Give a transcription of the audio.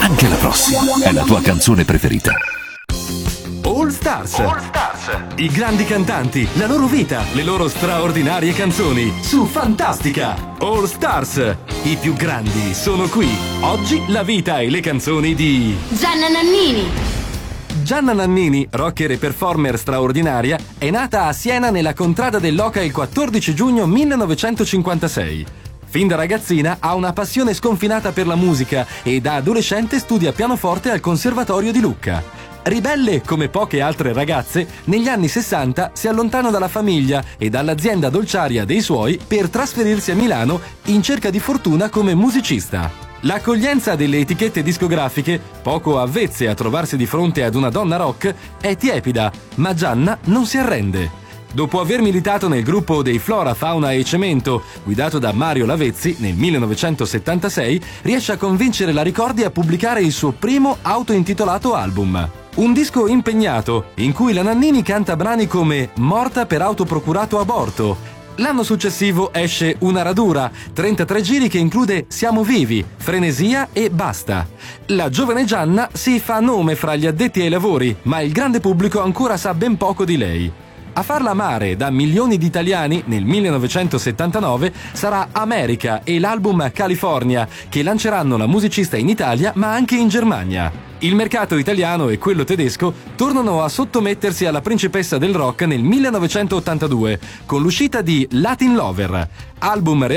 Anche la prossima è la tua canzone preferita. All Stars. I grandi cantanti, la loro vita, le loro straordinarie canzoni su Fantastica. All Stars. I più grandi sono qui. Oggi la vita e le canzoni di Gianna Nannini. Gianna Nannini, rocker e performer straordinaria, è nata a Siena nella contrada dell'Oca il 14 giugno 1956. Fin da ragazzina ha una passione sconfinata per la musica e da adolescente studia pianoforte al Conservatorio di Lucca. Ribelle come poche altre ragazze, negli anni 60 si allontana dalla famiglia e dall'azienda dolciaria dei suoi per trasferirsi a Milano in cerca di fortuna come musicista. L'accoglienza delle etichette discografiche, poco avvezze a trovarsi di fronte ad una donna rock, è tiepida, ma Gianna non si arrende. Dopo aver militato nel gruppo dei Flora, Fauna e Cemento, guidato da Mario Lavezzi, nel 1976, riesce a convincere la Ricordi a pubblicare il suo primo autointitolato album. Un disco impegnato, in cui la Nannini canta brani come Morta per autoprocurato aborto. L'anno successivo esce Una radura, 33 giri che include Siamo vivi, Frenesia e Basta. La giovane Gianna si fa nome fra gli addetti ai lavori, ma il grande pubblico ancora sa ben poco di lei. A farla amare da milioni di italiani nel 1979 sarà America e l'album California, che lanceranno la musicista in Italia ma anche in Germania. Il mercato italiano e quello tedesco tornano a sottomettersi alla principessa del rock nel 1982 con l'uscita di Latin Lover, album